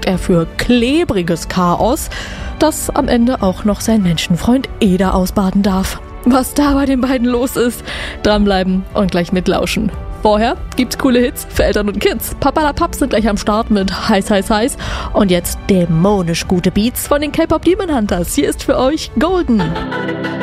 sorgt er für klebriges Chaos, das am Ende auch noch sein Menschenfreund Eder ausbaden darf. Was da bei den beiden los ist, dranbleiben und gleich mitlauschen. Vorher gibt's coole Hits für Eltern und Kids. Papalapap sind gleich am Start mit Heiß, Heiß, Heiß. Und jetzt dämonisch gute Beats von den K-Pop Demon Hunters. Hier ist für euch Golden.